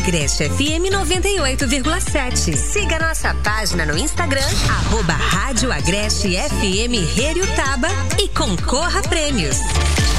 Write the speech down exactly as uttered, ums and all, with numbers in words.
Agreste F M noventa e oito vírgula sete. Siga nossa página no Instagram, arroba Rádio Agreste F M Heriutaba e concorra a prêmios.